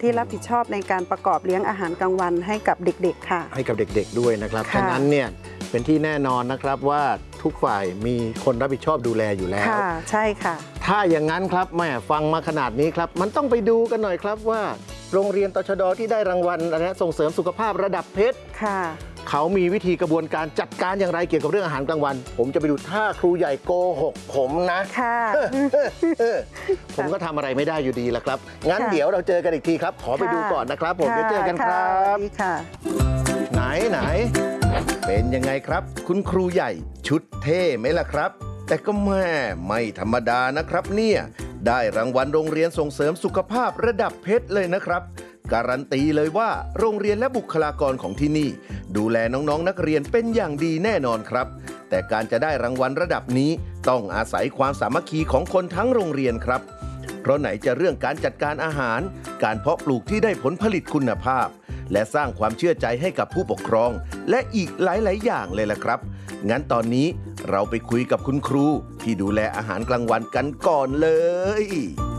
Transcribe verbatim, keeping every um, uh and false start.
ที่รับผิดชอบในการประกอบเลี้ยงอาหารกลางวันให้กับเด็กๆค่ะให้กับเด็กๆด้วยนะครับฉะนั้นเนี่ยเป็นที่แน่นอนนะครับว่าทุกฝ่ายมีคนรับผิดชอบดูแลอยู่แล้วค่ะใช่ค่ะถ้าอย่างนั้นครับแม่ฟังมาขนาดนี้ครับมันต้องไปดูกันหน่อยครับว่าโรงเรียนตชด.ที่ได้รางวัลนะส่งเสริมสุขภาพระดับเพชรค่ะเขามีวิธีกระบวนการจัดการอย่างไรเกี่ยวกับเรื่องอาหารกลางวันผมจะไปดูถ้าครูใหญ่โกหกผมนะค่ะผมก็ทำอะไรไม่ได้อยู่ดีแหละครับงั้นเดี๋ยวเราเจอกันอีกทีครับขอไปดูก่อนนะครับผมจะเจอกันครับไหนไหนเป็นยังไงครับคุณครูใหญ่ชุดเท่ไหมล่ะครับแต่ก็แม่ไม่ธรรมดานะครับเนี่ยได้รางวัลโรงเรียนส่งเสริมสุขภาพระดับเพชรเลยนะครับการันตีเลยว่าโรงเรียนและบุคลากรของที่นี่ดูแลน้องๆ นักเรียนเป็นอย่างดีแน่นอนครับแต่การจะได้รางวัลระดับนี้ต้องอาศัยความสามัคคีของคนทั้งโรงเรียนครับเพราะไหนจะเรื่องการจัดการอาหารการเพาะปลูกที่ได้ผลผลิตคุณภาพและสร้างความเชื่อใจให้กับผู้ปกครองและอีกหลายๆอย่างเลยล่ะครับงั้นตอนนี้เราไปคุยกับคุณครูที่ดูแลอาหารกลางวันกันก่อนเลย